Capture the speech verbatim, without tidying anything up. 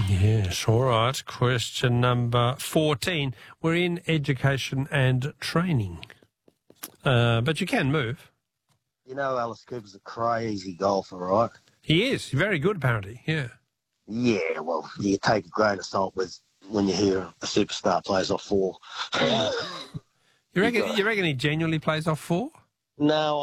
Yes, all right. Question number fourteen. We're in education and training. Uh, but you can move. You know Alice Cooper's a crazy golfer, right? He is. Very good, apparently, yeah. Yeah, well, you take a grain of salt with when you hear a superstar plays off four. You reckon, you reckon he genuinely plays off four? No,